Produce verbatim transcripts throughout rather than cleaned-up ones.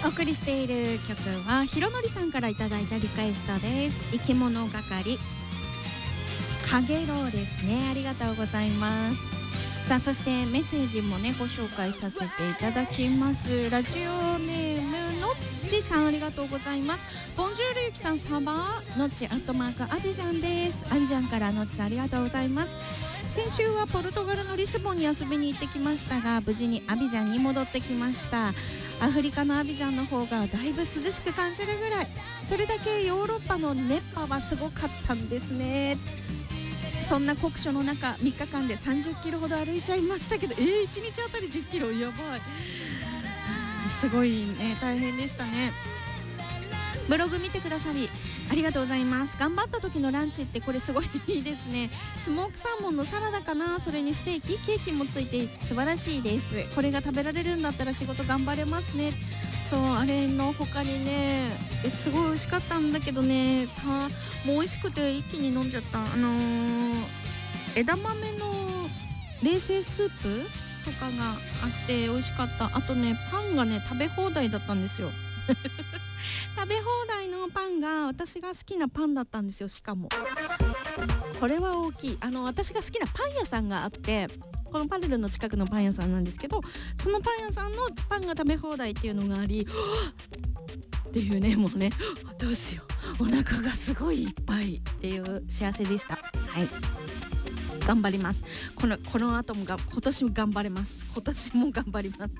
お送りしている曲はひろのりさんからいただいたリクエストです。生き物係かげろうですね。ありがとうございます。さあ、そしてメッセージもねご紹介させていただきます。ラジオネームのっちさん、ありがとうございます。ボンジュールゆきさん、サバのっちアットマークアビジャンです。アビジャンからのっちさん、ありがとうございます。先週はポルトガルのリスボンに遊びに行ってきましたが、無事にアビジャンに戻ってきました。アフリカのアビジャンの方がだいぶ涼しく感じるぐらい、それだけヨーロッパの熱波はすごかったんですね。そんな酷暑の中みっかかんでさんじゅっキロほど歩いちゃいましたけど、えー、いちにちあたりじゅっキロ、やばい、すごいね、大変でしたね。ブログ見てくださりありがとうございます。頑張った時のランチってこれすごいいいですね。スモークサーモンのサラダかな、それにステーキ、ケーキもついて素晴らしいです。これが食べられるんだったら仕事頑張れますね。そう、あれの他にね、すごい美味しかったんだけどね、さあもう美味しくて一気に飲んじゃった。あのー、枝豆の冷製スープとかがあって美味しかった。あとね、パンがね食べ放題だったんですよ食べ放題のパンが私が好きなパンだったんですよ。しかもこれは大きい。あの私が好きなパン屋さんがあって、このパルルの近くのパン屋さんなんですけど、そのパン屋さんのパンが食べ放題っていうのがありっていうね、もうね、どうしよう、お腹がすごいいっぱいっていう幸せでした。はい、頑張ります。このこの後もが今年も頑張れます。今年も頑張ります。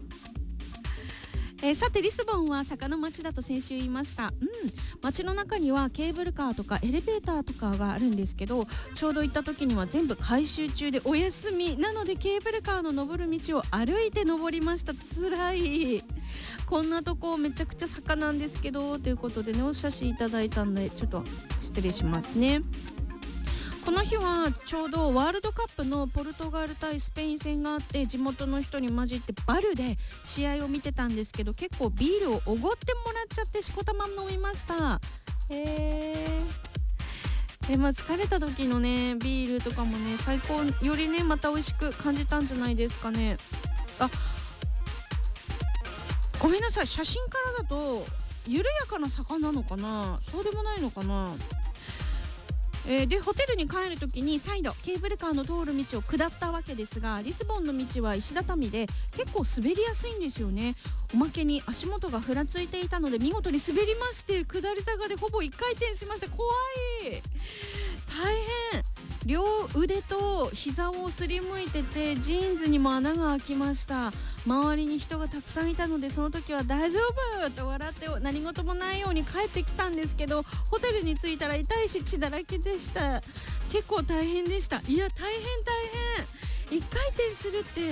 えー、さてリスボンは坂の町だと先週言いました。うん、町の中にはケーブルカーとかエレベーターとかがあるんですけど、ちょうど行った時には全部改修中でお休みなので、ケーブルカーの登る道を歩いて登りました。つらい、こんなとこめちゃくちゃ坂なんですけどということでね、お写真いただいたんでちょっと失礼しますね。この日はちょうどワールドカップのポルトガル対スペイン戦があって、地元の人に混じってバルで試合を見てたんですけど、結構ビールをおごってもらっちゃってしこたま飲みました。へー、えまあ、疲れた時のねビールとかもね最高、よりねまた美味しく感じたんじゃないですかね。あ、ごめんなさい、写真からだと緩やかな坂なのかな、そうでもないのかな。えー、でホテルに帰るときに再度ケーブルカーの通る道を下ったわけですが、リスボンの道は石畳で結構滑りやすいんですよね。おまけに足元がふらついていたので見事に滑りまして、下り坂でほぼいっかい転しました。怖い、大変。両腕と膝をすりむいてて、ジーンズにも穴が開きました。周りに人がたくさんいたので、その時は大丈夫と笑って何事もないように帰ってきたんですけど、ホテルに着いたら痛いし血だらけでした。結構大変でした。いや大変大変、いっかい転するって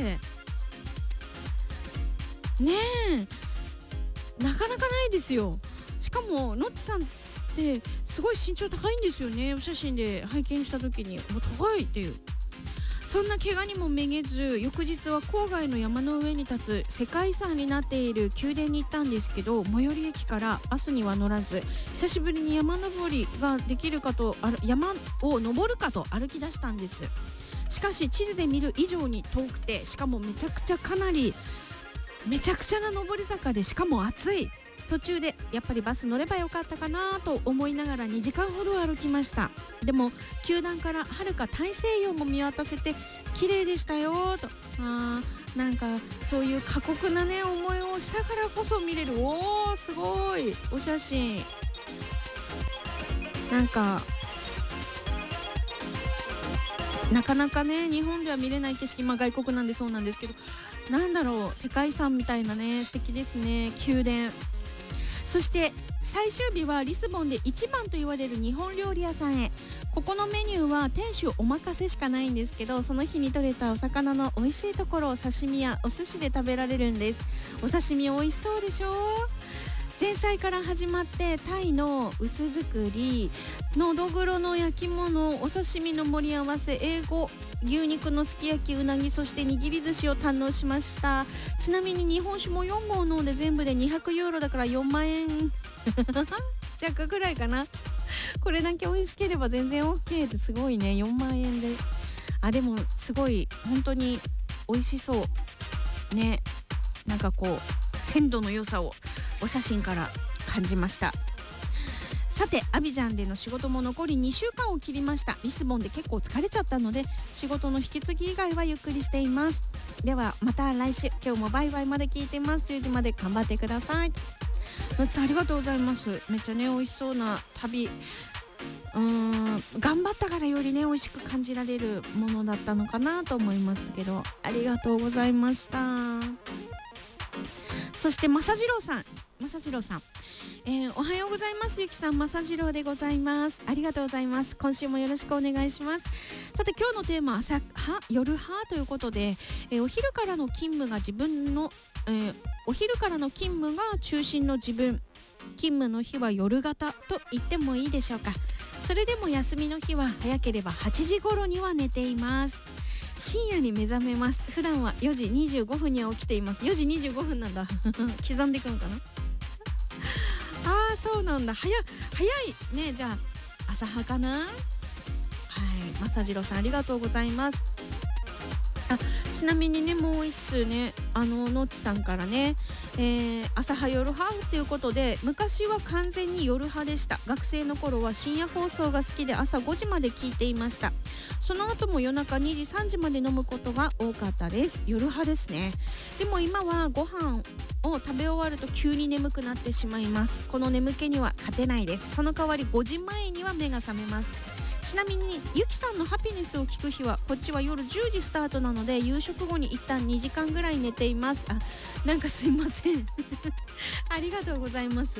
ねえなかなかないですよ。しかものっちさんってすごい身長高いんですよね。お写真で拝見した時にもう高いっていう。そんな怪我にもめげず、翌日は郊外の山の上に立つ世界遺産になっている宮殿に行ったんですけど、最寄り駅からバスには乗らず、久しぶりに山登りができるかとある山を登るかと歩き出したんです。しかし地図で見る以上に遠くて、しかもめちゃくちゃかなりめちゃくちゃな上り坂で、しかも暑い。途中でやっぱりバス乗ればよかったかなと思いながらにじかんほど歩きました。でも球団からはるか大西洋も見渡せて綺麗でしたよと。あー、なんかそういう過酷なね思いをしたからこそ見れる。おー、すごいお写真。なんかなかなかね日本では見れない景色、まあ外国なんでそうなんですけど、なんだろう、世界遺産みたいなね、素敵ですね、宮殿。そして最終日はリスボンで一番と言われる日本料理屋さんへ。ここのメニューは店主お任せしかないんですけど、その日に採れたお魚の美味しいところを刺身やお寿司で食べられるんです。お刺身美味しそうでしょう。前菜から始まってタイの薄作り、のどぐろの焼き物、お刺身の盛り合わせ、英語、牛肉のすき焼き、うなぎ、そして握り寿司を堪能しました。ちなみに日本酒もよんごう飲んで全部でにひゃくユーロだからよんまんえん弱ぐらいかな。これだけ美味しければ全然 OK ってすごいね。よんまんえんで、あでもすごい本当に美味しそうね。なんかこう鮮度の良さをお写真から感じました。さて、アビジャンでの仕事も残りにしゅうかんを切りました。リスボンで結構疲れちゃったので、仕事の引き継ぎ以外はゆっくりしています。ではまた来週。今日もバイバイまで聞いてます。じゅうじまで頑張ってください。のちさんありがとうございます。めっちゃね美味しそうな旅、うーん頑張ったからよりね美味しく感じられるものだったのかなと思いますけど、ありがとうございました。そしてまさじろうさんまさじろうさん、えー、おはようございます。ゆきさん、まさじろうでございます。ありがとうございます。今週もよろしくお願いします。さて今日のテーマは朝派夜派ということで、えー、お昼からの勤務が自分の、えー、お昼からの勤務が中心の自分、勤務の日は夜型と言ってもいいでしょうか。それでも休みの日は早ければはちじ頃には寝ています。深夜に目覚めます。普段はよじにじゅうごふんには起きています。よじにじゅうごふんなんだ刻んでいくのかな。あーそうなんだ、早早いね。じゃあ朝派かな。はい、まさじろうさんありがとうございます。あ、ちなみにねもう一通ね、あののっちさんからね、えー、朝派夜派っていうことで、昔は完全に夜派でした。学生の頃は深夜放送が好きで朝ごじまで聞いていました。その後も夜中にじさんじまで飲むことが多かったです。夜派ですね。でも今はご飯を食べ終わると急に眠くなってしまいます。この眠気には勝てないです。その代わりごじまえには目が覚めます。ちなみにゆきさんのハピネスを聞く日はこっちは夜じゅうじスタートなので、夕食後に一旦にじかんぐらい寝ています。あ、なんかすいませんありがとうございます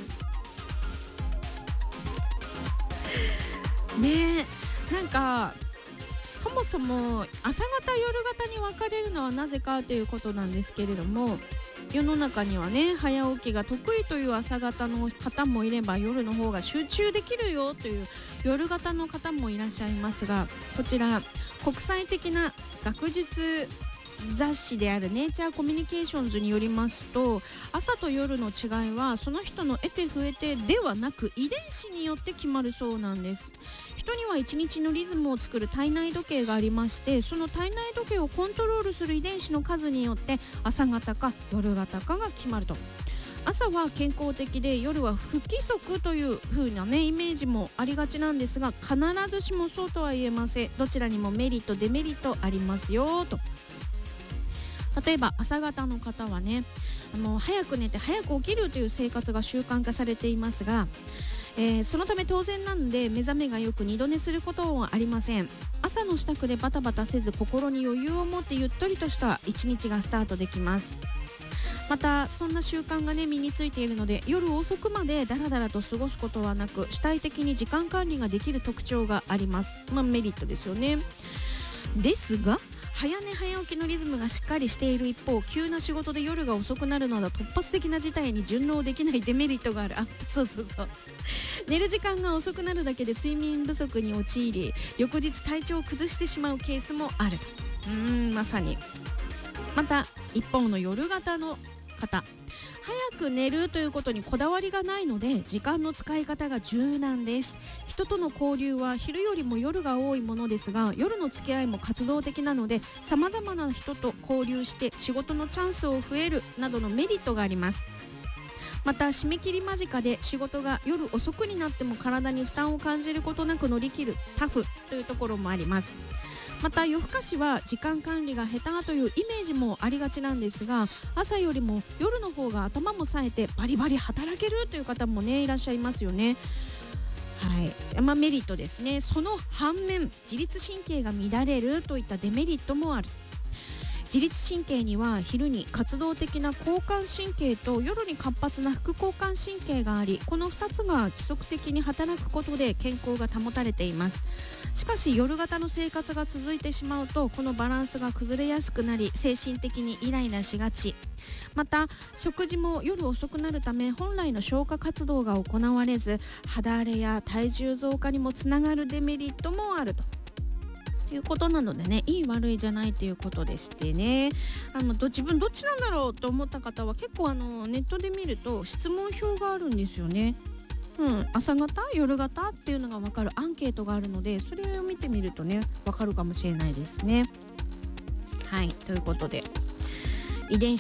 ね。えなんかそもそも朝型夜型に分かれるのはなぜかということなんですけれども、世の中にはね早起きが得意という朝型の方もいれば、夜の方が集中できるよという夜型の方もいらっしゃいますが、こちら国際的な学術雑誌であるネイチャーコミュニケーションズによりますと、朝と夜の違いはその人の得て増えてではなく遺伝子によって決まるそうなんです。人にはいちにちのリズムを作る体内時計がありまして、その体内時計をコントロールする遺伝子の数によって朝型か夜型かが決まると。朝は健康的で夜は不規則という風なねイメージもありがちなんですが、必ずしもそうとは言えません。どちらにもメリットデメリットありますよと。例えば朝型の方はね、あの早く寝て早く起きるという生活が習慣化されていますが、えー、そのため当然なので目覚めがよく二度寝することはありません。朝の支度でバタバタせず、心に余裕を持ってゆったりとした一日がスタートできます。またそんな習慣がね身についているので、夜遅くまでダラダラと過ごすことはなく、主体的に時間管理ができる特徴があります。まあメリットですよね。ですが早寝早起きのリズムがしっかりしている一方、急な仕事で夜が遅くなるなど突発的な事態に順応できないデメリットがある。あ、そうそうそう寝る時間が遅くなるだけで睡眠不足に陥り、翌日体調を崩してしまうケースもある。うーんまさに。また一方の夜型の方、早く寝るということにこだわりがないので、時間の使い方が柔軟です。人との交流は昼よりも夜が多いものですが、夜の付き合いも活動的なので、さまざまな人と交流して仕事のチャンスを増えるなどのメリットがあります。また締め切り間近で仕事が夜遅くになっても体に負担を感じることなく乗り切るタフというところもあります。また夜更かしは時間管理が下手というイメージもありがちなんですが、朝よりも夜の方が頭も冴えてバリバリ働けるという方もねいらっしゃいますよね。はい、まあ、メリットですね。その反面、自律神経が乱れるといったデメリットもある。自律神経には昼に活動的な交感神経と夜に活発な副交感神経があり、このふたつが規則的に働くことで健康が保たれています。しかし夜型の生活が続いてしまうと、このバランスが崩れやすくなり、精神的にイライラしがち。また食事も夜遅くなるため、本来の消化活動が行われず、肌荒れや体重増加にもつながるデメリットもあるということなのでね、いい悪いじゃないということでしてね、あのど自分どっちなんだろうと思った方は結構あのネットで見ると質問票があるんですよね。うん、朝型夜型っていうのが分かるアンケートがあるので、それを見てみるとね分かるかもしれないですね。はい、ということで遺伝子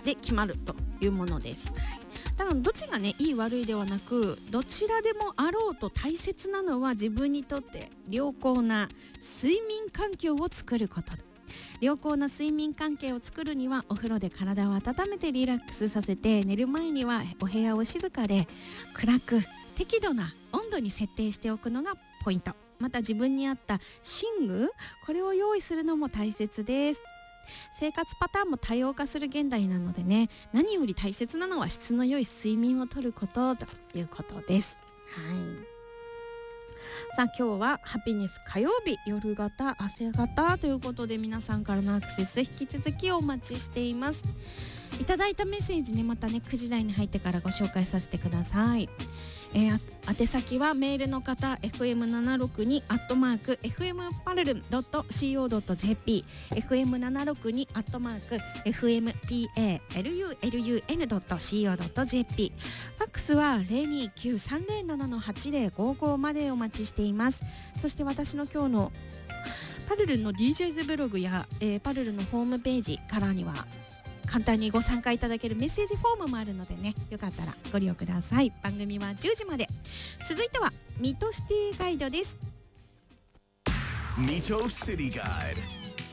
で決まるというものです。ただどっちがねいい悪いではなく、どちらでもあろうと大切なのは自分にとって良好な睡眠環境を作ること。良好な睡眠関係を作るには、お風呂で体を温めてリラックスさせて、寝る前にはお部屋を静かで暗く適度な温度に設定しておくのがポイント。また自分に合った寝具、これを用意するのも大切です。生活パターンも多様化する現代なのでね、何より大切なのは質の良い睡眠をとることということです。はい。さあ今日はハピネス火曜日、夜型朝型ということで、皆さんからのアクセス引き続きお待ちしています。いただいたメッセージね、またねくじ台に入ってからご紹介させてください。えー、宛先はメールの方 エフエムななろくに アットマーク エフエムパルルン ドット シーオー ドット ジェーピー エフエムななろくに アットマーク エフエムパルルン ドット シーオー ドット ジェーピー、 ファックスは ゼロにきゅう さんゼロなな はちゼロごご までお待ちしています。そして私の今日のパルルンの ディージェーズ ブログや、えー、パルルンのホームページからには簡単にご参加いただけるメッセージフォームもあるのでね、よかったらご利用ください。番組はじゅうじまで。続いては水戸シティガイドです。 水戸シティガイド。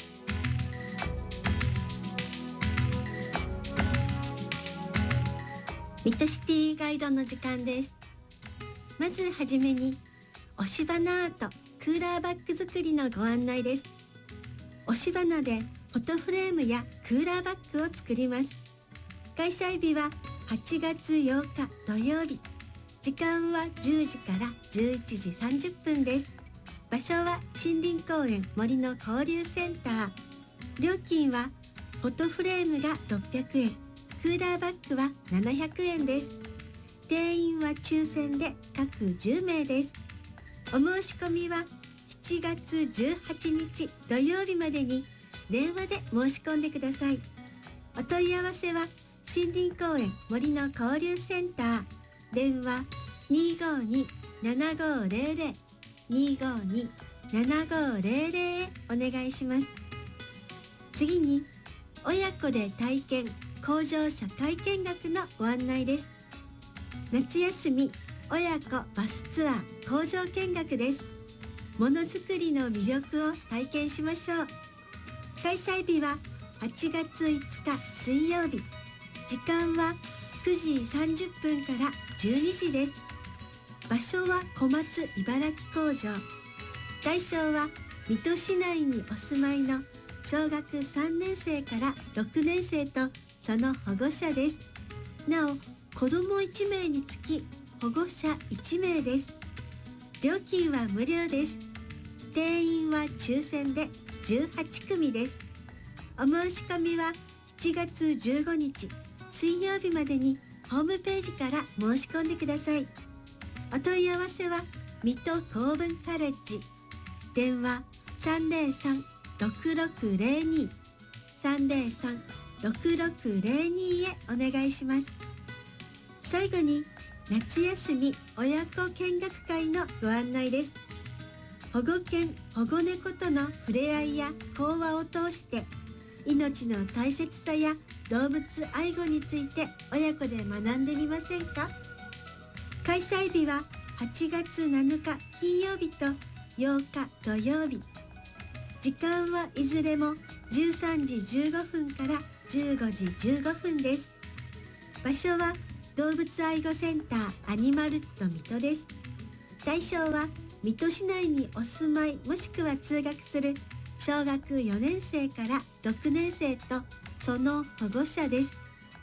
水戸シティガイドの時間です。まずはじめに押し花アートクーラーバッグ作りのご案内です。押し花でフォトフレームやクーラーバッグを作ります。開催日ははちがつようか土曜日。時間はじゅうじからじゅういちじさんじゅっぷんです。場所は森林公園森の交流センター。料金はフォトフレームがろっぴゃくえん、クーラーバッグはななひゃくえんです。定員は抽選で各じゅうめいです。お申し込みはしちがつじゅうはちにち土曜日までに電話で申し込んでください。お問い合わせは森林公園森の交流センター、電話 にーごーにー ななごーぜろぜろ にーごーにー ななごーぜろぜろ へお願いします。次に親子で体験工場社会見学のご案内です。夏休み親子バスツアー工場見学です。ものづくりの魅力を体験しましょう。開催日ははちがついつか水曜日。時間はくじさんじゅっぷんからじゅうにじです。場所は小松茨城工場。対象は水戸市内にお住まいの小学さんねんせいからろくねんせいとその保護者です。なお子どもいちめいにつき保護者いちめいです。料金は無料です。定員は抽選でじゅうはちくみです。お申し込みはしちがつじゅうごにち水曜日までにホームページから申し込んでください。お問い合わせは水戸公文カレッジ、電話 さんぜろさん ろくろくぜろに さんぜろさん ろくろくぜろに へお願いします。最後に夏休み親子見学会のご案内です。保護犬保護猫との触れ合いや講話を通して命の大切さや動物愛護について親子で学んでみませんか。開催日ははちがつなのか金曜日とようか土曜日。時間はいずれもじゅうさんじじゅうごふんからじゅうごじじゅうごふんです。場所は動物愛護センターアニマルット水戸です。対象は水戸市内にお住まいもしくは通学する小学よねんせいからろくねんせいとその保護者です。